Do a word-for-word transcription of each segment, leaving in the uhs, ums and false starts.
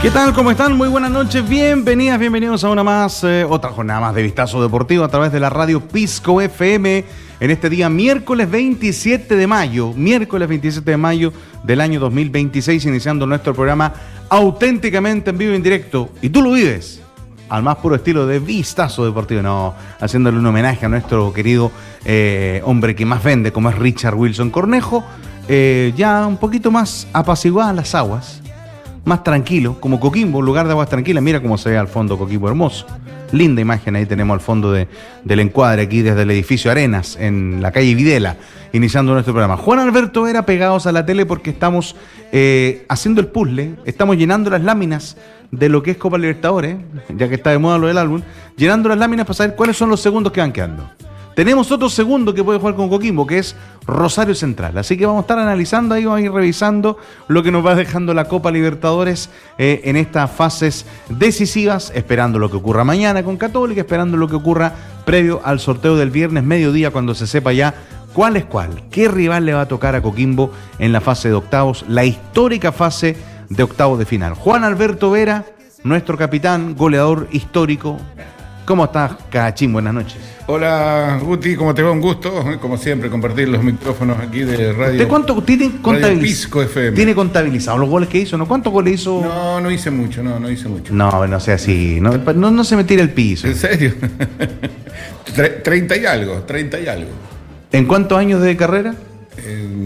¿Qué tal? ¿Cómo están? Muy buenas noches, bienvenidas, bienvenidos a una más, eh, otra jornada más de Vistazo Deportivo a través de la radio Pisco F M en este día miércoles veintisiete de mayo, miércoles veintisiete de mayo del año dos mil veintiséis, iniciando nuestro programa auténticamente en vivo y en directo, y tú lo vives al más puro estilo de Vistazo Deportivo, no, haciéndole un homenaje a nuestro querido eh, hombre que más vende, como es Richard Wilson Cornejo, eh, ya un poquito más apaciguadas las aguas, más tranquilo, como Coquimbo, un lugar de aguas tranquilas. Mira cómo se ve al fondo Coquimbo, hermoso. Linda imagen, ahí tenemos al fondo de, del encuadre, aquí desde el edificio Arenas, en la calle Videla, iniciando nuestro programa. Juan Alberto Vera, pegados a la tele porque estamos eh, haciendo el puzzle, estamos llenando las láminas de lo que es Copa Libertadores, ya que está de moda lo del álbum, llenando las láminas para saber cuáles son los segundos que van quedando. Tenemos otro segundo que puede jugar con Coquimbo, que es Rosario Central. Así que vamos a estar analizando ahí, vamos a ir revisando lo que nos va dejando la Copa Libertadores eh, en estas fases decisivas, esperando lo que ocurra mañana con Católica, esperando lo que ocurra previo al sorteo del viernes mediodía, cuando se sepa ya cuál es cuál, qué rival le va a tocar a Coquimbo en la fase de octavos, la histórica fase de octavos de final. Juan Alberto Vera, nuestro capitán, goleador histórico. ¿Cómo estás, Cachín? Buenas noches. Hola, Guti, ¿cómo te va? Un gusto, como siempre, compartir los micrófonos aquí de radio. ¿Usted cuánto tiene contabilizado? Pisco F M. ¿Tiene contabilizado los goles que hizo? ¿No? ¿Cuántos goles hizo? No, no hice mucho, no, no hice mucho. No, no sea así, no, no, no se me tire el piso. ¿En serio? Tre- treinta y algo, treinta y algo. ¿En cuántos años de carrera? En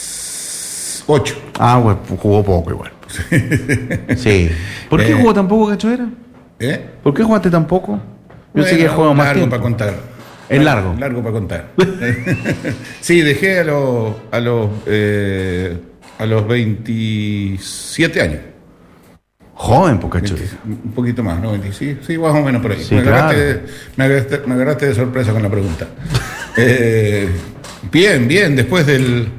s- ocho. Ah, bueno, jugó poco igual. Sí. ¿Por qué Eh. jugó tan poco, Cachoeira? ¿Eh? ¿Por qué jugaste tan poco? Yo sé que juego más largo tiempo. para contar. Es largo. Largo para contar. Sí, dejé a los a los eh, a los veintisiete años. Joven, pues, Cachoeira. Un poquito más, ¿no? veinte, sí, sí, más o menos por ahí. Sí, me, agarraste, claro. me, agarraste, me agarraste de sorpresa con la pregunta. eh, bien, bien, después del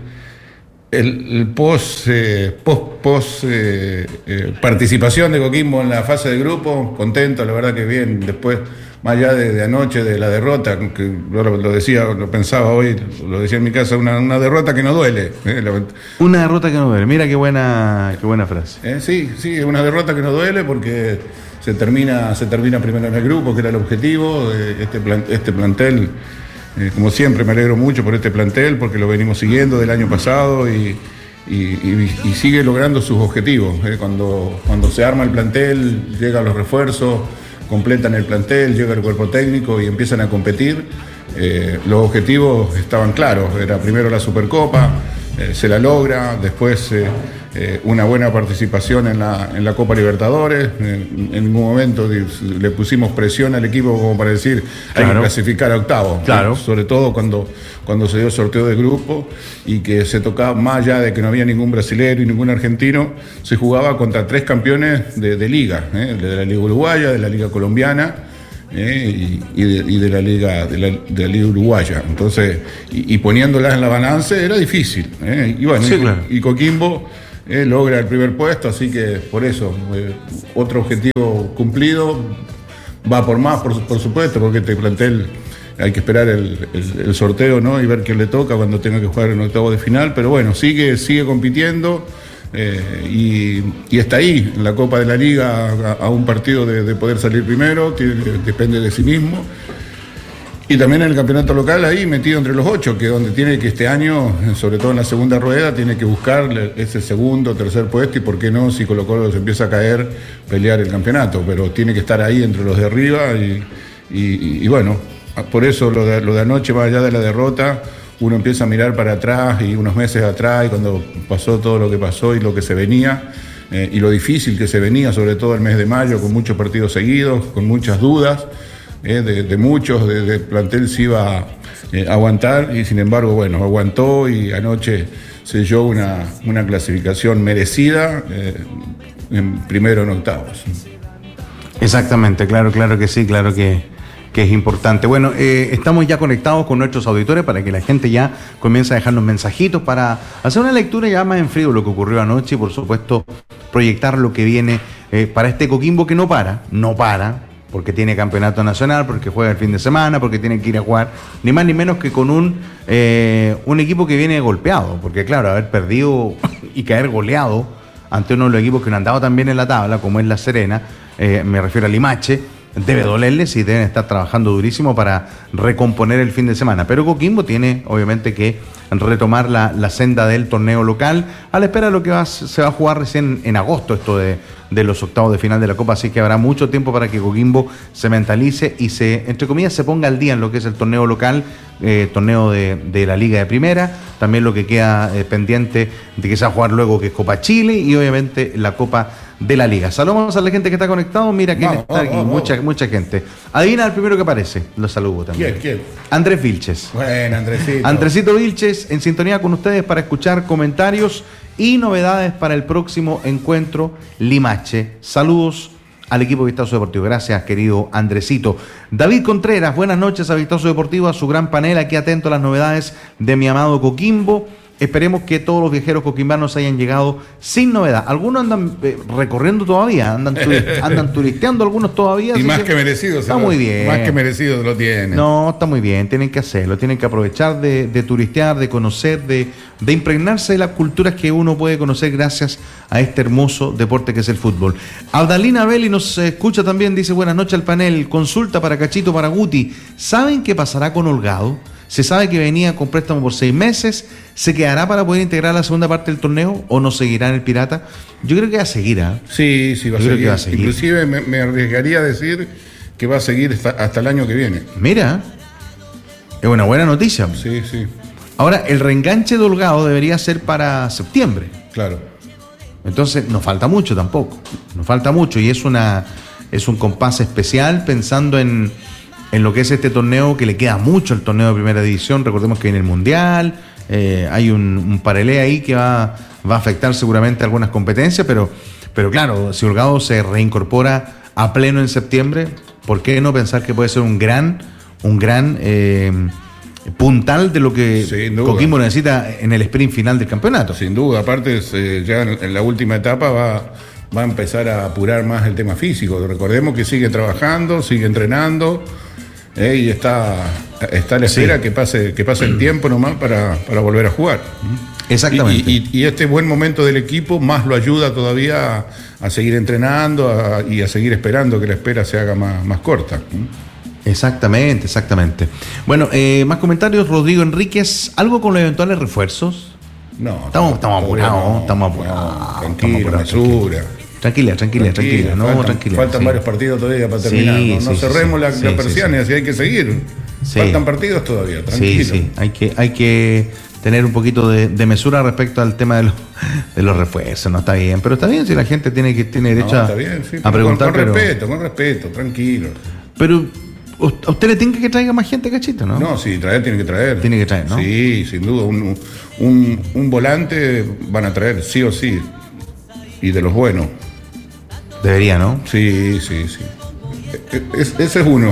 el, el post, eh, post, post eh, eh, participación de Coquimbo en la fase de grupo, contento, la verdad que bien, después, más allá de, de anoche, de la derrota, que yo lo, lo decía, lo pensaba hoy, lo decía en mi casa, una, una derrota que no duele. Eh, la, Una derrota que no duele. Mira qué buena, qué buena frase. Eh, sí, sí, es una derrota que no duele porque se termina, se termina primero en el grupo, que era el objetivo. Eh, este, plan, este plantel, eh, como siempre, me alegro mucho por este plantel porque lo venimos siguiendo del año pasado y, y, y, y sigue logrando sus objetivos. Eh, cuando, cuando se arma el plantel, llegan los refuerzos, completan el plantel, llega el cuerpo técnico y empiezan a competir. Eh, los objetivos estaban claros, era primero la Supercopa, eh, se la logra, después eh, eh, una buena participación en la, en la Copa Libertadores, eh, en ningún momento le pusimos presión al equipo como para decir hay Claro. que clasificar a octavos, Claro. eh, sobre todo cuando, cuando se dio el sorteo de grupo y que se tocaba, más allá de que no había ningún brasilero y ningún argentino, se jugaba contra tres campeones de, de liga, eh, de la Liga Uruguaya, de la Liga Colombiana, Eh, y, y, de, y de la liga de la, de la liga uruguaya, entonces y, y poniéndolas en la balanza era difícil, eh, y bueno, Sí, y, claro. y Coquimbo eh, logra el primer puesto, así que por eso eh, otro objetivo cumplido, va por más, por, por supuesto, porque este plantel hay que esperar el, el, el sorteo, ¿no? Y ver quién le toca cuando tenga que jugar en octavo de final, pero bueno, sigue, sigue compitiendo. Eh, y, y está ahí en la Copa de la Liga a, a un partido de, de poder salir primero, tiene, depende de sí mismo, y también en el campeonato local ahí metido entre los ocho, que es donde tiene que este año, sobre todo en la segunda rueda, tiene que buscar ese segundo, tercer puesto, y por qué no, si Colo Colo se empieza a caer, pelear el campeonato, pero tiene que estar ahí entre los de arriba y, y, y bueno, por eso lo de, lo de anoche, más allá de la derrota, uno empieza a mirar para atrás y unos meses atrás y cuando pasó todo lo que pasó y lo que se venía eh, y lo difícil que se venía, sobre todo el mes de mayo, con muchos partidos seguidos, con muchas dudas eh, de, de muchos, de, de plantel se iba a eh, aguantar y sin embargo, bueno, aguantó y anoche selló una, una clasificación merecida eh, en primero en octavos. Exactamente, claro, claro que sí, claro que... que es importante. Bueno, eh, estamos ya conectados con nuestros auditores para que la gente ya comience a dejarnos mensajitos para hacer una lectura ya más en frío de lo que ocurrió anoche y por supuesto proyectar lo que viene eh, para este Coquimbo que no para, no para, porque tiene campeonato nacional, porque juega el fin de semana, porque tiene que ir a jugar ni más ni menos que con un, eh, un equipo que viene golpeado, porque claro, haber perdido y caer goleado ante uno de los equipos que no han andado tan bien en la tabla, como es La Serena, eh, me refiero a Limache, debe dolerles y deben estar trabajando durísimo para recomponer el fin de semana. Pero Coquimbo tiene, obviamente, que retomar la, la senda del torneo local a la espera de lo que va, se va a jugar recién en agosto, esto de, de los octavos de final de la Copa, así que habrá mucho tiempo para que Coquimbo se mentalice y se, entre comillas, se ponga al día en lo que es el torneo local, eh, torneo de, de la Liga de Primera, también lo que queda eh, pendiente de que se va a jugar luego, que es Copa Chile, y obviamente la Copa de la Liga. Saludamos a la gente que está conectado. Mira quién vamos, está vamos, aquí, vamos. mucha, mucha gente. Adivina el primero que aparece. Lo saludo también. ¿Quién? ¿Quién? Andrés Vilches. Bueno, Andresito. Andresito Vilches en sintonía con ustedes para escuchar comentarios y novedades para el próximo encuentro Limache. Saludos al equipo de Vistazo Deportivo. Gracias, querido Andresito. David Contreras, buenas noches a Vistazo Deportivo, a su gran panel, aquí atento a las novedades de mi amado Coquimbo. Esperemos que todos los viajeros coquimbanos hayan llegado sin novedad. Algunos andan eh, recorriendo todavía, andan, turi- andan turisteando algunos todavía. Y así más que que merecido. Está se lo- muy bien. Más que merecido lo tienen. No, está muy bien, tienen que hacerlo, tienen que aprovechar de, de turistear, de conocer, de, de impregnarse de las culturas que uno puede conocer gracias a este hermoso deporte que es el fútbol. Abdalina Belli nos escucha también, dice buenas noches al panel, consulta para Cachito, para Guti. ¿Saben qué pasará con Holgado? Se sabe que venía con préstamo por seis meses, ¿se quedará para poder integrar la segunda parte del torneo o no seguirá en el Pirata? Yo creo que va a seguir, ¿eh? Sí, sí, va a, Yo creo seguir. que va a seguir. Inclusive me, me arriesgaría a decir que va a seguir hasta, hasta el año que viene. Mira, es una buena noticia. Sí, sí, Ahora, el reenganche de Holgado debería ser para septiembre. claro. Entonces, nos falta mucho tampoco. Nos falta mucho y es una es un compás especial pensando en, en lo que es este torneo, que le queda mucho el torneo de primera división. Recordemos que viene el Mundial, eh, hay un, un parelé ahí que va, va a afectar seguramente algunas competencias, pero, pero claro, si Holgado se reincorpora a pleno en septiembre, ¿por qué no pensar que puede ser un gran, un gran eh, puntal de lo que Sin duda. Coquimbo necesita en el sprint final del campeonato? Sin duda, aparte eh, ya en, en la última etapa va, va a empezar a apurar más el tema físico. Recordemos que sigue trabajando, sigue entrenando eh, y está, está a la espera Sí. que pase, que pase el tiempo nomás para, para volver a jugar. Exactamente. Y, y- y este buen momento del equipo más lo ayuda todavía a, a seguir entrenando a- y a seguir esperando que la espera se haga más, más corta. Exactamente, exactamente. Bueno, eh, más comentarios. Rodrigo Enríquez, ¿algo con los eventuales refuerzos? No, Estamos- estamos todavía apurados, no, estamos no, apurados, tranquilo, estamos apurados, mesura. Tranquila, tranquila, tranquila, no, faltan, tranquila. faltan sí. varios partidos todavía para Sí, terminar. no no sí, sí, cerremos sí. la, Sí, la sí, persiana, si hay que seguir. Sí. Faltan partidos todavía, Sí, tranquilo. sí, hay que, hay que tener un poquito de, de mesura respecto al tema de los, de los refuerzos, no está bien, pero está bien si la gente tiene que tiene No, derecho a, está bien, sí, a pero preguntar, con, con pero, respeto, con respeto, tranquilo. pero ¿a usted le tiene que traiga más gente, Cachito, no? No, sí, traer tiene que traer. Tiene que traer, ¿no? Sí, sin duda. Un, un, un volante van a traer, sí o sí. Y de los buenos. Debería, ¿no? Sí, sí, sí. E- es- ese es uno.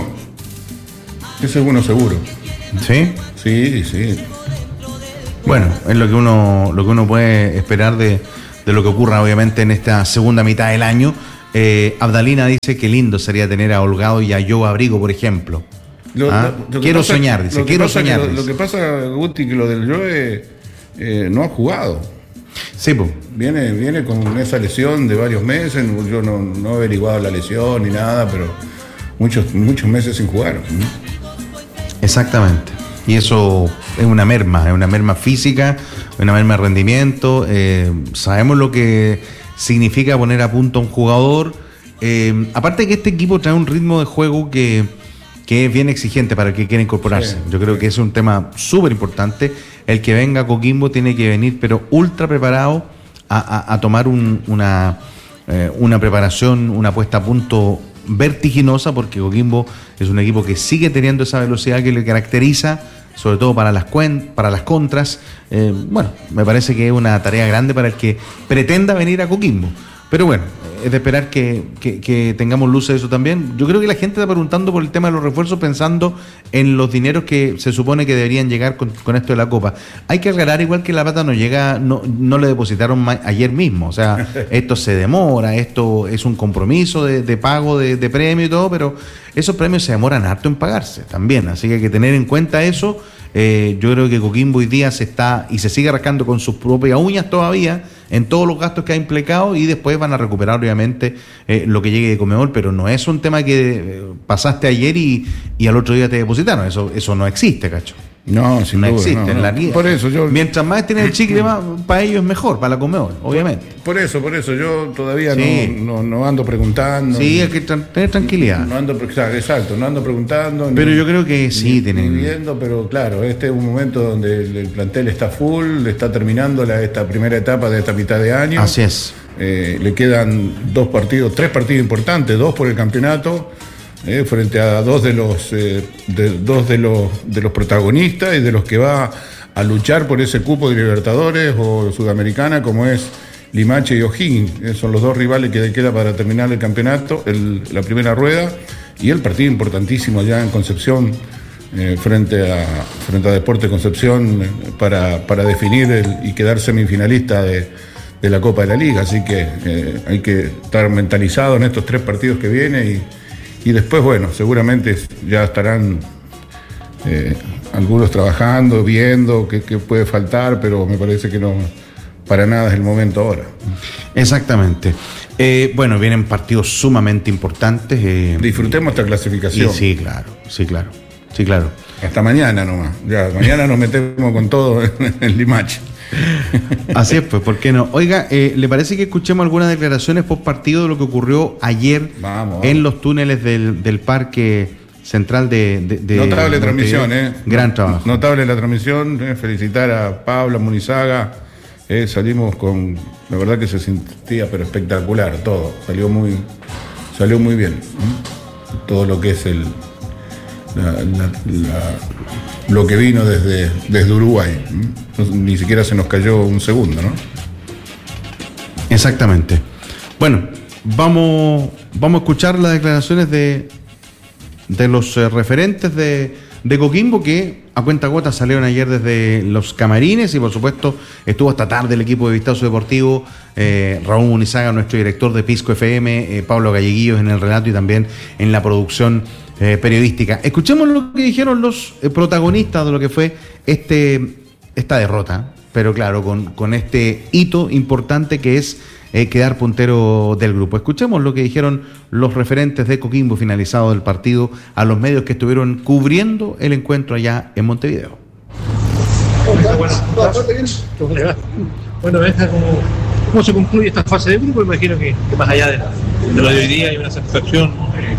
Ese es uno seguro. Sí. Sí, sí. Bueno, es lo que uno, lo que uno puede esperar de, de lo que ocurra, obviamente, en esta segunda mitad del año. Eh, Abdalina dice que lindo sería tener a Holgado y a Joe Abrigo, por ejemplo. Lo- Ah, lo- lo que quiero pasa- soñar, dice, lo que quiero pasa que soñar. Lo, lo dice. que pasa, Guti, que lo del Joe eh, no ha jugado. Sí, pues. Viene, viene con esa lesión de varios meses. Yo no, no he averiguado la lesión ni nada, pero muchos, muchos meses sin jugar. Exactamente. Y eso es una merma, es una merma física, una merma de rendimiento. Eh, sabemos lo que significa poner a punto a un jugador. Eh, aparte que este equipo trae un ritmo de juego que, que es bien exigente para el que quiera incorporarse. Sí, Yo creo sí. que es un tema súper importante. El que venga a Coquimbo tiene que venir, pero ultra preparado a, a- a tomar un- una, eh, una preparación, una puesta a punto vertiginosa, porque Coquimbo es un equipo que sigue teniendo esa velocidad que le caracteriza, sobre todo para las, cuen- para las contras. Eh, bueno, me parece que es una tarea grande para el que pretenda venir a Coquimbo. Pero bueno, es de esperar que, que- que tengamos luz de eso también. Yo creo que la gente está preguntando por el tema de los refuerzos pensando en los dineros que se supone que deberían llegar con, con esto de la Copa. Hay que aclarar igual que la plata no llega, no, no le depositaron ma- ayer mismo. O sea, esto se demora, esto es un compromiso de, de pago de, de premio y todo, pero esos premios se demoran harto en pagarse también. Así que hay que tener en cuenta eso. Eh, yo creo que Coquimbo hoy día se está y se sigue rascando con sus propias uñas todavía en todos los gastos que ha implicado, y después van a recuperar obviamente eh, lo que llegue de Conmebol, pero no es un tema que eh, pasaste ayer y, y al otro día te depositaron. Eso, eso no existe, cacho. No, sin no duda, existe no, en no. la guía. Por eso yo... Mientras más tienen el chicle, más, para ellos es mejor, para la Conmebol, obviamente. Por, por eso, por eso, yo todavía sí. no, no, no ando preguntando. Sí, hay que tra- tener tranquilidad. No ando, exacto, no ando preguntando. Pero ni, yo creo que sí ni, tienen... ni viendo, pero claro, este es un momento donde el, el plantel está full, está terminando la, esta primera etapa de esta mitad de año. Así es. Eh, le quedan dos partidos, tres partidos importantes, dos por el campeonato. Eh, frente a dos de los eh, de, dos de los de los protagonistas y de los que va a luchar por ese cupo de Libertadores o Sudamericana, como es Limache y O'Higgins. Eh, son los dos rivales que le queda para terminar el campeonato, el, la primera rueda, y el partido importantísimo allá en Concepción, eh, frente a frente a Deportes Concepción, eh, para, para definir el, y quedar semifinalista de, de la Copa de la Liga. Así que eh, hay que estar mentalizado en estos tres partidos que vienen, y Y después, bueno, seguramente ya estarán eh, algunos trabajando, viendo qué, qué puede faltar, pero me parece que no, para nada es el momento ahora. Exactamente. Eh, bueno, vienen partidos sumamente importantes. Eh, Disfrutemos esta clasificación. Y sí, claro, sí, claro, sí, claro. Hasta mañana nomás. Ya, mañana nos metemos con todo en el Limache. Así es, pues, ¿por qué no? Oiga, eh, ¿le parece que escuchemos algunas declaraciones post partido de lo que ocurrió ayer vamos, vamos. en los túneles del, del Parque Central de, de, de Notable transmisión, ¿eh? Gran trabajo. Notable la transmisión, eh, felicitar a Pablo Munizaga. Eh, salimos con, la verdad que se sentía pero espectacular todo, salió muy, salió muy bien. ¿eh? Todo lo que es el la, la, la, lo que vino desde, desde Uruguay. ¿eh? Ni siquiera se nos cayó un segundo, ¿no? Exactamente. Bueno, vamos, vamos a escuchar las declaraciones de, de los eh, referentes de, de Coquimbo, que a cuenta gota salieron ayer desde los camarines, y por supuesto estuvo hasta tarde el equipo de Vistazo Deportivo, eh, Raúl Munizaga, nuestro director de Pisco F M, eh, Pablo Galleguillos en el relato y también en la producción eh, periodística. Escuchemos lo que dijeron los eh, protagonistas de lo que fue este esta derrota, pero claro, con, con este hito importante que es eh, quedar puntero del grupo. Escuchemos lo que dijeron los referentes de Coquimbo finalizado el partido a los medios que estuvieron cubriendo el encuentro allá en Montevideo. Bueno, venga, ¿cómo, ¿cómo se concluye esta fase de grupo? Imagino que, que más allá de, de lo de hoy día hay una satisfacción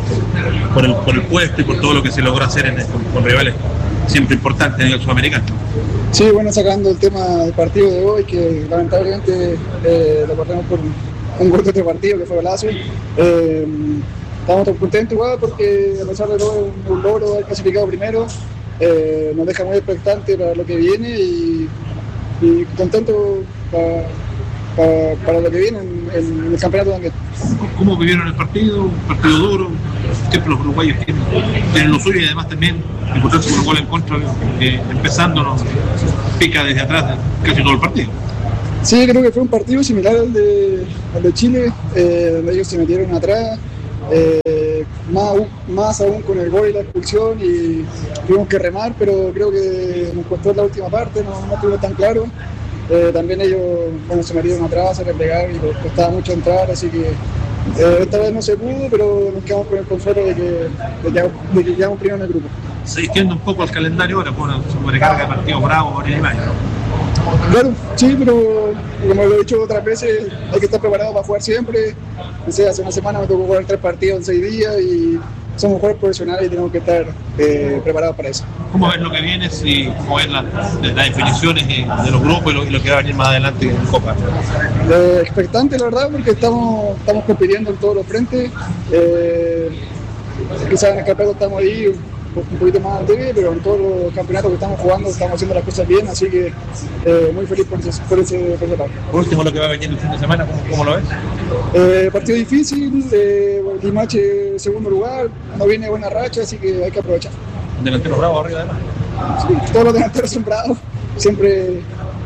por el, por el puesto y por todo lo que se logró hacer en el, con, con rivales siempre importantes en el sudamericano. Sí, bueno, sacando el tema del partido de hoy, que lamentablemente eh, lo perdemos por un corto de partido que fue Golazo. Eh, estamos contentos igual porque a pesar de todo un, un logro haber clasificado primero, eh, nos deja muy expectante para lo que viene y, y contentos para, para, para lo que viene en, en el campeonato también. ¿Cómo vivieron el partido? Un partido duro. Siempre los uruguayos tienen, tienen lo suyo, y además también encontrarse con un gol en contra, eh, empezando nos pica desde atrás casi todo el partido. Sí, creo que fue un partido similar al de, al de Chile, eh, donde ellos se metieron atrás, eh, más, más aún con el gol y la expulsión, y tuvimos que remar, pero creo que nos costó la última parte, no, no estuvo tan claro. Eh, también ellos, bueno, se metieron atrás, se replegaron y les costaba mucho entrar, así que eh, esta vez no se pudo, pero nos quedamos con el consuelo de que, de que, de que quedamos primero en el grupo. Se extiende un poco el calendario ahora con una sobrecarga de partidos bravos ahora en mayo, ¿no? Claro, sí, pero como lo he dicho otras veces, hay que estar preparado para jugar siempre. No sé, hace una semana me tocó jugar tres partidos en seis días y somos jugadores profesionales y tenemos que estar eh, preparados para eso. ¿Cómo ves lo que viene y cómo ves las, las definiciones de los grupos y lo, y lo que va a venir más adelante en Copa? Eh, expectante, la verdad, porque estamos, estamos compitiendo en todos los frentes. Eh, quizás en el campeonato estamos ahí un poquito más débil, pero en todos los campeonatos que estamos jugando estamos haciendo las cosas bien, así que eh, muy feliz por ese, por ese, por ese lado. Por último, lo que va a venir el fin de semana, ¿cómo, cómo lo ves? Eh, partido difícil, eh, Limache segundo lugar, no viene buena racha, así que hay que aprovechar. Un delantero bravo arriba además. Sí, todos los delanteros son bravos, siempre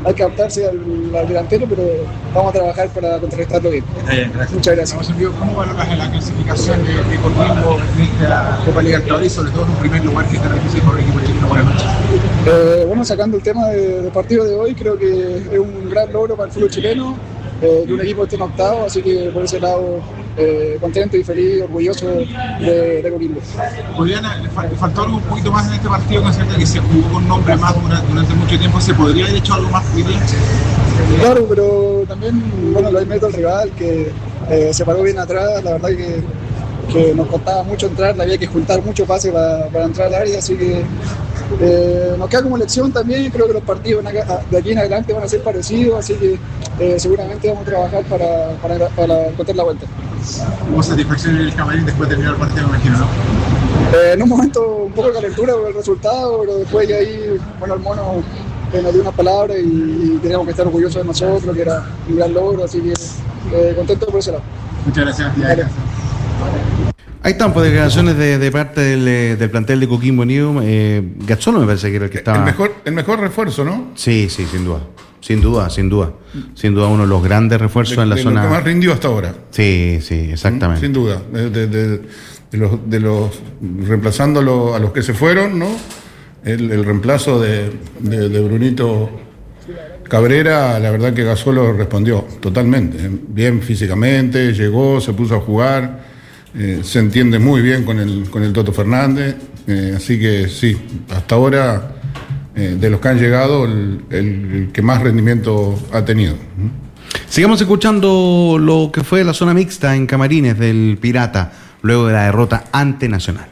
hay que adaptarse al, al delantero, pero vamos a trabajar para contrarrestarlo bien. Bien, gracias. Muchas gracias. ¿Cómo valoras la clasificación de, de Coquimbo en esta Copa Libertadores, sobre todo en un primer lugar que está difícil por el equipo chileno? Buenas noches. Eh, bueno, sacando el tema del de partido de hoy, creo que es un gran logro para el fútbol chileno, eh, que un equipo esté en octavo, así que por ese lado eh, contento y feliz, orgulloso de, de Coquimbo. Juliana, ¿le faltó algo un poquito más en este partido, considerando que se jugó con nombre más durante, durante mucho tiempo? ¿Se podría haber hecho algo más hoy día? Claro, pero también, bueno, lo hay mérito al rival, que eh, se paró bien atrás, la verdad que, que nos costaba mucho entrar, había que juntar mucho pase para, para entrar al área, así que eh, nos queda como lección también. Creo que los partidos de aquí en adelante van a ser parecidos, así que eh, seguramente vamos a trabajar para, para, para encontrar la vuelta. ¿Hubo satisfacción en el camarín después de terminar el partido, me imagino, no? Eh, en un momento un poco de calentura por el resultado, pero después ya ahí, bueno, el mono eh, nos dio unas palabras y, y teníamos que estar orgullosos de nosotros, que era un gran logro, así que eh, contento por ese lado. Muchas gracias. Vale. Ahí están, pues, declaraciones de, de parte del, del plantel de Coquimbo Unido. Eh, Gazzolo me parece que era el que estaba... El mejor, el mejor refuerzo, ¿no? Sí, sí, sin duda. Sin duda, sin duda. Sin duda uno de los grandes refuerzos de, en la de zona... Lo que más rindió hasta ahora. Sí, sí, exactamente. Sin duda. De, de, de, de los, de los reemplazándolo a los que se fueron, ¿no? El, el reemplazo de, de, de Brunito Cabrera, la verdad que Gazzolo respondió totalmente. Bien físicamente, llegó, se puso a jugar, eh, se entiende muy bien con el, con el Toto Fernández. Eh, así que sí, hasta ahora... Eh, de los que han llegado, el, el, el que más rendimiento ha tenido. Sigamos escuchando lo que fue la zona mixta en Camarines del Pirata, luego de la derrota ante Nacional.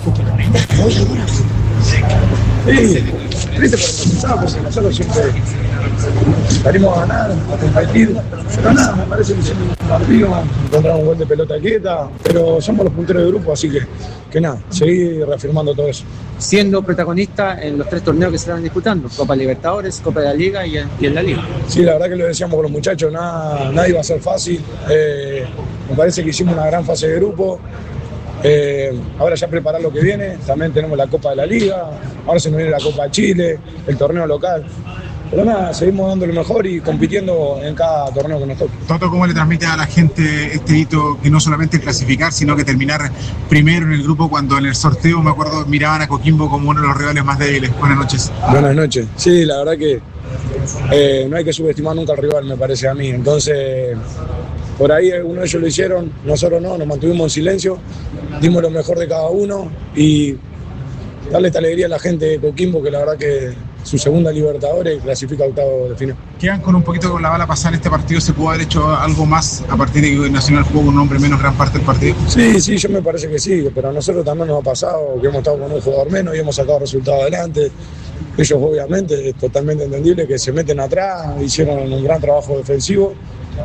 Sí, triste por comenzar, porque nosotros siempre salimos a ganar, a competir, pero nada, me parece que hicimos un partido, encontramos un gol de pelota quieta, pero somos los punteros de grupo, así que, que nada, seguir reafirmando todo eso. Siendo protagonista en los tres torneos que se están disputando, Copa Libertadores, Copa de la Liga y en, y en la Liga. Sí, la verdad que lo decíamos con los muchachos, nada, nada iba a ser fácil, eh, me parece que hicimos una gran fase de grupo. Eh, ahora ya preparar lo que viene, también tenemos la Copa de la Liga, ahora se nos viene la Copa de Chile, el torneo local. Pero nada, seguimos dando lo mejor y compitiendo en cada torneo que nos toque. Toto, ¿cómo le transmite a la gente este hito que no solamente clasificar, sino que terminar primero en el grupo, cuando en el sorteo, me acuerdo, miraban a Coquimbo como uno de los rivales más débiles? Buenas noches. Buenas noches. Sí, la verdad que eh, no hay que subestimar nunca al rival, me parece a mí. Entonces, por ahí uno de ellos lo hicieron, nosotros no, nos mantuvimos en silencio, dimos lo mejor de cada uno y darle esta alegría a la gente de Coquimbo, que la verdad que su segunda Libertadores clasifica a octavo de final. Quedan con un poquito con la bala pasada en este partido. ¿Se pudo haber hecho algo más a partir de que Nacional jugó con un hombre menos gran parte del partido? Sí, sí, yo me parece que sí, pero a nosotros también nos ha pasado que hemos estado con un jugador menos y hemos sacado resultados adelante. Ellos obviamente, es totalmente entendible que se meten atrás, hicieron un gran trabajo defensivo.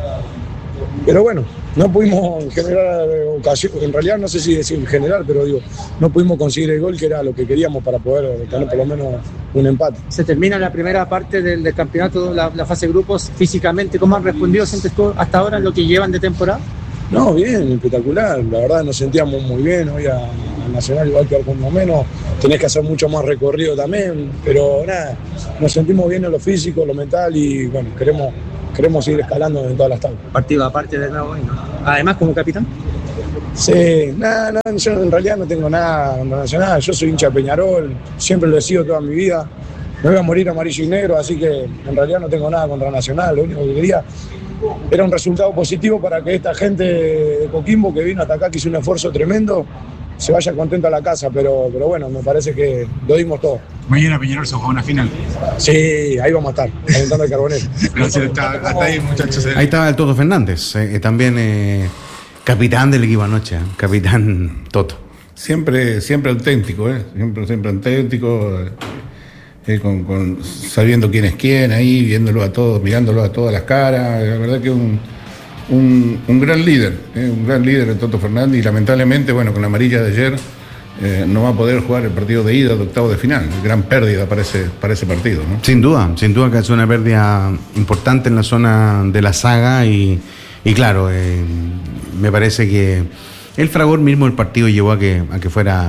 Pero bueno, no pudimos generar ocasión, en realidad no sé si decir general, pero digo, no pudimos conseguir el gol que era lo que queríamos para poder tener por lo menos un empate. Se termina la primera parte del, del campeonato, la, la fase de grupos, físicamente. ¿Cómo han respondido, sientes tú, hasta ahora en lo que llevan de temporada? No, bien, espectacular, la verdad nos sentíamos muy bien, hoy a, a Nacional igual que al con menos, tenés que hacer mucho más recorrido también, pero nada, nos sentimos bien en lo físico, lo mental y bueno, queremos... Queremos seguir escalando en todas las tablas. Partido aparte de nuevo, ¿no? Además, como capitán. Sí, nada, nada, yo en realidad no tengo nada contra Nacional. Yo soy hincha de Peñarol, siempre lo he sido toda mi vida. Me voy a morir amarillo y negro, así que en realidad no tengo nada contra Nacional. Lo único que quería era un resultado positivo para que esta gente de Coquimbo que vino hasta acá, que hizo un esfuerzo tremendo, se vaya contento a la casa, pero, pero bueno, me parece que lo dimos todo. Mañana Peñarol se juega una final. Sí, ahí vamos a estar, calentando el carbonero. hasta, hasta ahí, muchachos. Ahí estaba el Toto Fernández, eh, también eh, capitán del equipo anoche, ¿eh? Capitán Toto. Siempre, siempre auténtico, ¿eh? Siempre, siempre auténtico, eh, con, con, sabiendo quién es quién ahí, viéndolo a todos, mirándolo a todas las caras. La verdad que un, un, un gran líder, ¿eh? Un gran líder el Toto Fernández, y lamentablemente, bueno, con la amarilla de ayer, Eh, no va a poder jugar el partido de ida de octavo de final. Gran pérdida para ese, para ese partido, ¿no? Sin duda, sin duda que es una pérdida importante en la zona de la saga y, y claro, eh, me parece que el fragor mismo del partido llevó a que, a que fuera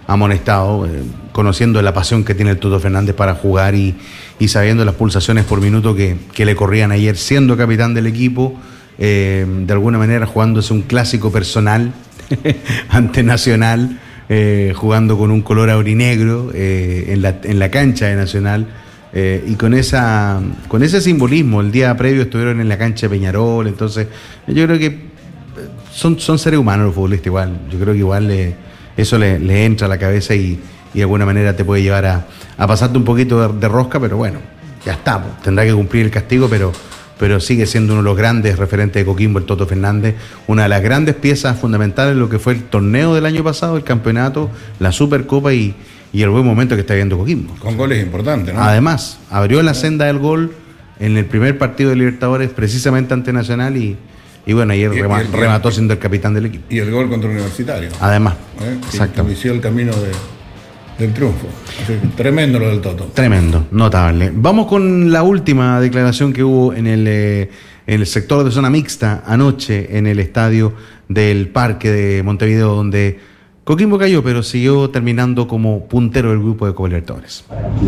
amonestado, eh, conociendo la pasión que tiene el Toto Fernández para jugar y, y sabiendo las pulsaciones por minuto que, que le corrían ayer, siendo capitán del equipo, eh, de alguna manera jugándose un clásico personal ante Nacional, eh, jugando con un color aurinegro eh, en, la, en la cancha de Nacional, eh, y con esa con ese simbolismo. El día previo estuvieron en la cancha de Peñarol, entonces yo creo que son, son seres humanos los futbolistas igual, yo creo que igual le eso le, le entra a la cabeza y, y de alguna manera te puede llevar a, a pasarte un poquito de, de rosca, pero bueno, ya está, pues, tendrá que cumplir el castigo, pero, pero sigue siendo uno de los grandes referentes de Coquimbo, el Toto Fernández, una de las grandes piezas fundamentales de lo que fue el torneo del año pasado, el campeonato, la Supercopa y, y el buen momento que está viviendo Coquimbo. Con goles importantes, ¿no? Además, abrió la senda del gol en el primer partido de Libertadores, precisamente ante Nacional, y Y bueno, ayer y, rema, y el, remató siendo el capitán del equipo. Y el gol contra Universitario. Además, ¿Eh? exacto. Que inició el camino de, del triunfo. Así, tremendo lo del Toto. Tremendo, notable. Vamos con la última declaración que hubo en el, eh, en el sector de zona mixta anoche en el estadio del Parque de Montevideo, donde Coquimbo cayó, pero siguió terminando como puntero del grupo de Copa Libertadores.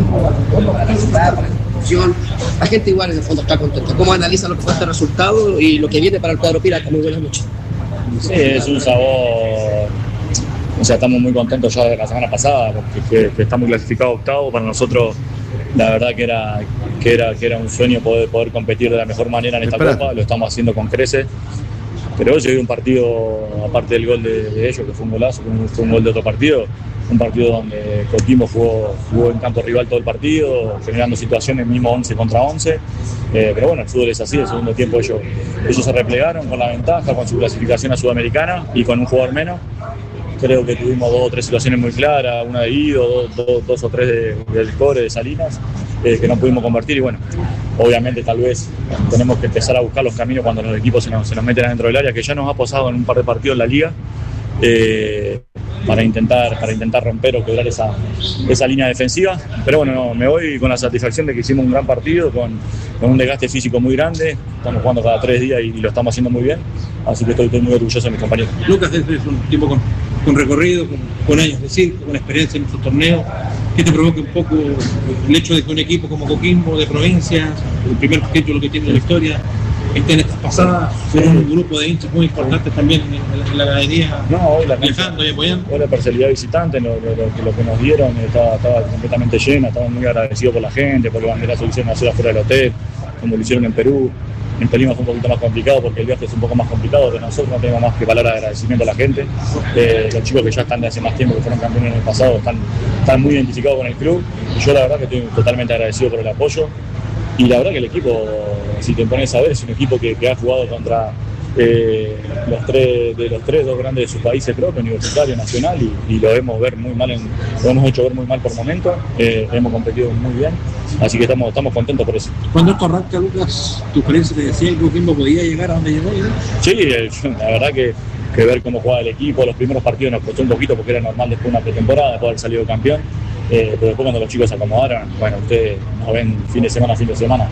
La gente igual en el fondo está contenta. ¿Cómo analiza lo que fue este resultado y lo que viene para el cuadro pirata? Muy buenas noches. Sí, es un sabor. O sea, estamos muy contentos ya de la semana pasada porque que, que estamos clasificados octavos. Para nosotros, la verdad que era que era que era un sueño poder poder competir de la mejor manera en esta Espera. Copa. Lo estamos haciendo con creces. Pero hoy llegué un partido, aparte del gol de, de ellos, que fue un golazo, fue un, fue un gol de otro partido, un partido donde Coquimbo jugó, jugó en campo rival todo el partido, generando situaciones mismo once contra once, eh, pero bueno, el fútbol es así, el segundo tiempo ellos, ellos se replegaron con la ventaja, con su clasificación a Sudamericana y con un jugador menos. Creo que tuvimos dos o tres situaciones muy claras, una de Guido, dos, dos, dos o tres de, del Core, de Salinas, eh, que no pudimos convertir y bueno, obviamente tal vez tenemos que empezar a buscar los caminos cuando los equipos se nos, se nos meten adentro del área, que ya nos ha pasado en un par de partidos en la liga, eh, para intentar, para intentar romper o quebrar esa, esa línea defensiva, pero bueno, no, me voy con la satisfacción de que hicimos un gran partido, con, con un desgaste físico muy grande, estamos jugando cada tres días y, y lo estamos haciendo muy bien, así que estoy, estoy muy orgulloso de mis compañeros. Lucas es un tipo con, con recorrido, con, con años de circo, con experiencia en estos torneos. ¿Qué te provoca un poco el hecho de que un equipo como Coquimbo, de provincias, el primer título que tiene en la historia, esté en estas pasadas, con un grupo de hinchas muy importantes también en, en, en la galería, no, hoy la viajando y apoyando? Hoy la parcialidad visitante, lo, lo, lo, lo que nos dieron estaba, estaba completamente llena, estamos muy agradecidos por la gente, porque banderas se hicieron hacer afuera del hotel, como lo hicieron en Perú. En Tolima fue un poquito más complicado porque el viaje es un poco más complicado, pero nosotros no tenemos más que palabras de agradecimiento a la gente. Eh, los chicos que ya están de hace más tiempo, que fueron campeones en el pasado, están, están muy identificados con el club. Y yo la verdad que estoy totalmente agradecido por el apoyo. Y la verdad que el equipo, si te pones a ver, es un equipo que, que ha jugado contra eh, los tres, de los tres, dos grandes de sus países propios, Universitario, Nacional, y, y lo hemos ver muy mal en, lo hemos hecho ver muy mal por momentos, eh, hemos competido muy bien, así que estamos, estamos contentos por eso. Cuando esto arranca, Lucas, ¿tu experiencia te decía que Coquimbo podía llegar a donde llegó? ¿no? Sí, la verdad que, que ver cómo jugaba el equipo, los primeros partidos nos costó un poquito porque era normal después de una pretemporada, después de haber salido campeón. Eh, pero después cuando los chicos se acomodaron, bueno, ustedes nos ven fin de semana, fin de semana,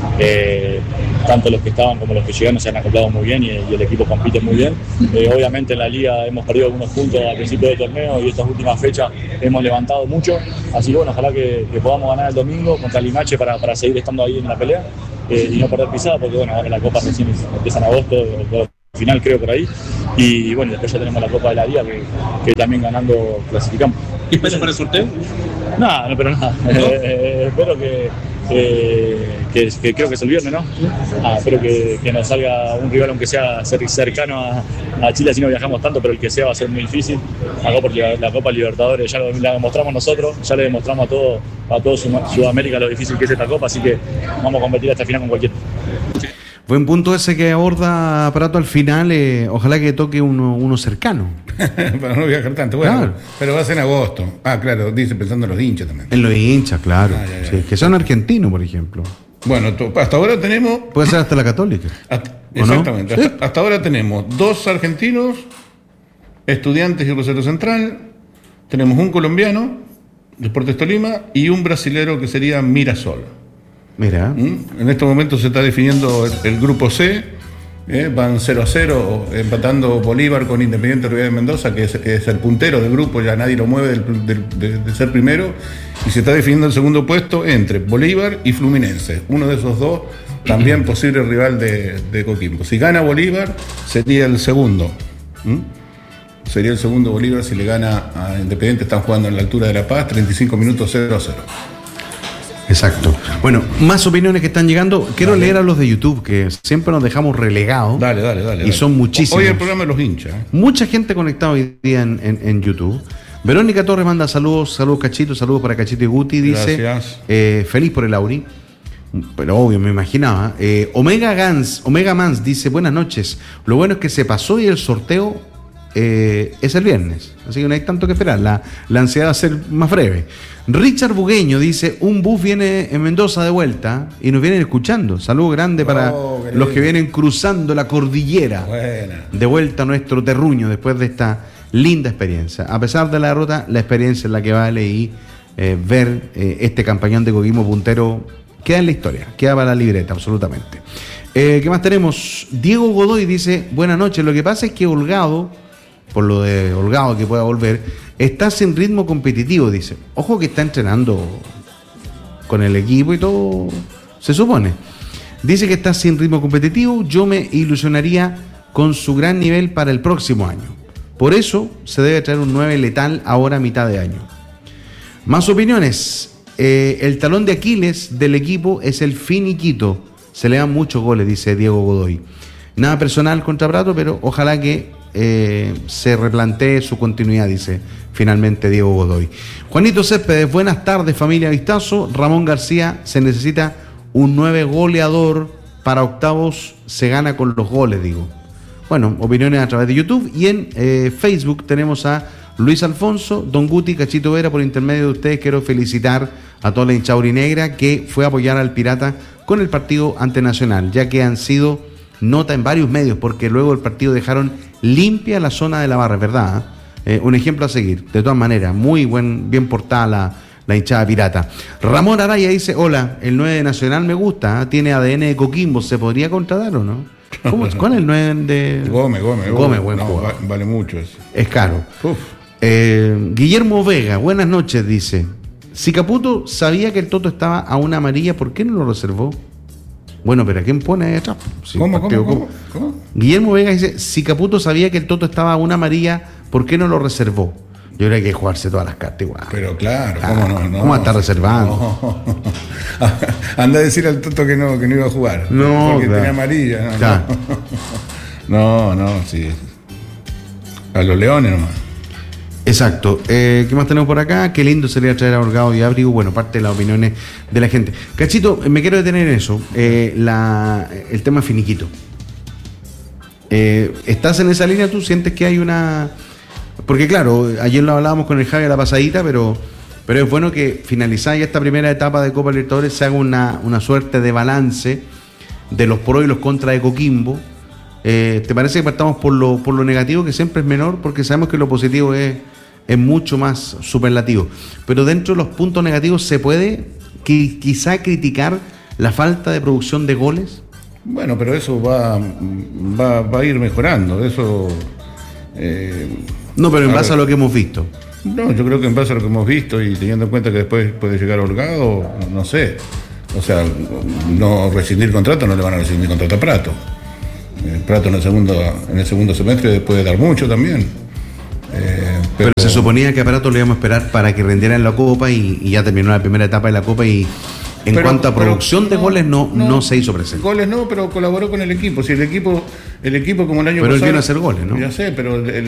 eh, tanto los que estaban como los que llegaron se han acoplado muy bien y, y el equipo compite muy bien. Eh, obviamente en la liga hemos perdido algunos puntos al principio del torneo y estas últimas fechas hemos levantado mucho, así que bueno, ojalá que, que podamos ganar el domingo contra Limache para, para seguir estando ahí en la pelea eh, y no perder pisada, porque bueno, ahora la Copa recién empieza en agosto, el final creo por ahí, y bueno, después ya tenemos la Copa de la Liga que, que también ganando clasificamos. ¿Qué pasa para el sorteo? No, no, pero nada. ¿No? Eh, eh, espero que, eh, que, que creo que es el viernes, ¿no? Ah, espero que, que nos salga un rival, aunque sea cercano a, a Chile, así no viajamos tanto, pero el que sea va a ser muy difícil. Acá porque la, la Copa Libertadores ya lo, la demostramos nosotros, ya le demostramos a todo, a todo Sudamérica lo difícil que es esta Copa, así que vamos a competir hasta el final con cualquiera. Buen punto ese que aborda Prato al final, eh, ojalá que toque uno, uno cercano. Para no viajar tanto, bueno, claro. Pero va a ser en agosto. Ah, claro, dice pensando en los hinchas también. En los hinchas, claro. Ah, ya, ya. Sí, que son argentinos, por ejemplo. Bueno, hasta ahora tenemos... Puede ser hasta la Católica. Hasta, exactamente. No? Hasta, hasta ahora tenemos dos argentinos, Estudiantes y Rosario Central, tenemos un colombiano, Deportes Tolima, y un brasilero que sería Mirasol. Mira. ¿Mm? En estos momentos se está definiendo el, el grupo C, Eh, van cero a cero, empatando Bolívar con Independiente Rivadavia de Mendoza, que es, es el puntero del grupo, ya nadie lo mueve del, del, de, de ser primero, y se está definiendo el segundo puesto entre Bolívar y Fluminense. Uno de esos dos, también posible rival de, de Coquimbo. Si gana Bolívar, sería el segundo. ¿Mm? Sería el segundo Bolívar si le gana a Independiente. Están jugando en la altura de La Paz, treinta y cinco minutos, cero a cero. Exacto. Bueno, más opiniones que están llegando. Quiero dale. leer a los de YouTube, que siempre nos dejamos relegados. Dale, dale, dale. Y dale. son muchísimos. Hoy el programa de los hinchas. ¿eh? Mucha gente conectada hoy día en, en, en YouTube. Verónica Torres manda saludos, saludos Cachito, saludos para Cachito y Guti. Dice, gracias. Eh, feliz por el Auri. Pero obvio, me imaginaba. Eh, Omega Gans, Omega Mans dice, buenas noches. Lo bueno es que se pasó y el sorteo eh, es el viernes. Así que no hay tanto que esperar. La, la ansiedad va a ser más breve. Richard Bugueño dice, un bus viene en Mendoza de vuelta y nos vienen escuchando. Saludo grande para oh, los que vienen cruzando la cordillera. Buena. De vuelta a nuestro terruño después de esta linda experiencia. A pesar de la derrota, la experiencia es la que vale y eh, ver eh, este campañón de Coquimbo puntero queda en la historia, queda para la libreta, absolutamente. Eh, ¿Qué más tenemos? Diego Godoy dice, buenas noches, lo que pasa es que Holgado, por lo de Holgado que pueda volver, está sin ritmo competitivo, dice. Ojo que está entrenando con el equipo y todo, se supone. Dice que está sin ritmo competitivo, yo me ilusionaría con su gran nivel para el próximo año. Por eso se debe traer un nueve letal ahora a mitad de año. Más opiniones. Eh, el talón de Aquiles del equipo es el finiquito. Se le dan muchos goles, dice Diego Godoy. Nada personal contra Prato, pero ojalá que eh, se replantee su continuidad, dice finalmente Diego Godoy. Juanito Céspedes, buenas tardes familia Vistazo. Ramón García, se necesita un nueve goleador para octavos, se gana con los goles, digo. Bueno, opiniones a través de YouTube y en eh, Facebook tenemos a Luis Alfonso, Don Guti, Cachito Vera, por intermedio de ustedes quiero felicitar a toda la hinchada aurinegra que fue a apoyar al Pirata con el partido ante Nacional, ya que han sido nota en varios medios, porque luego del partido dejaron limpia la zona de la barra, ¿verdad? Eh, un ejemplo a seguir, de todas maneras, muy buen, bien portada la, la hinchada Pirata. Ramón Araya dice, hola, el nueve de Nacional me gusta, ¿eh? Tiene A D N de Coquimbo, ¿se podría contratar o no? ¿Cómo, ¿Cuál es el nueve de...? Gómez, Gómez. Gómez, buen no, jugador. Vale mucho eso. Es caro. Uf. Eh, Guillermo Vega, buenas noches, dice. Si Caputo sabía que el Toto estaba a una amarilla, ¿por qué no lo reservó? Bueno, pero ¿a quién pone ahí atrás? Si ¿Cómo, partido, ¿cómo, cómo, cómo? Guillermo Vega dice, si Caputo sabía que el Toto estaba a una amarilla, ¿por qué no lo reservó? Yo creo que hay que jugarse todas las cartas igual. Pero claro, ah, ¿cómo no? no ¿Cómo está reservando? No. Anda a decir al Toto que no, que no iba a jugar. No, porque claro. tenía amarilla. No, claro. no, no, sí. A los Leones nomás. Exacto. Eh, ¿Qué más tenemos por acá? Qué lindo sería traer a Holgado y Abrigo. Bueno, parte de las opiniones de la gente. Cachito, me quiero detener en eso. Eh, la, el tema finiquito. Eh, ¿Estás en esa línea? ¿Tú sientes que hay una...? Porque claro, ayer lo hablábamos con el Javi a la pasadita, pero, pero es bueno que finalizada ya esta primera etapa de Copa Libertadores se haga una, una suerte de balance de los pros y los contras de Coquimbo. Eh, ¿Te parece que partamos por lo, por lo negativo, que siempre es menor? Porque sabemos que lo positivo es, es mucho más superlativo. Pero dentro de los puntos negativos, ¿se puede qui- quizá criticar la falta de producción de goles? Bueno, pero eso va, va, va a ir mejorando. Eso... Eh, no, pero en a base ver. a lo que hemos visto. No, yo creo que en base a lo que hemos visto y teniendo en cuenta que después puede llegar Holgado, no, no sé. O sea, no rescindir contrato, no le van a rescindir contrato a Prato. Eh, Prato en el segundo en el segundo semestre puede dar mucho también. Eh, pero, pero se suponía que a Prato le íbamos a esperar para que rendiera en la Copa y, y ya terminó la primera etapa de la Copa y en pero, cuanto a producción pero, de goles no, no, no se hizo presente. Goles no, pero colaboró con el equipo. Si el equipo, el equipo como el año pero pasado. Pero él vino a hacer goles, ¿no? Ya sé, pero el,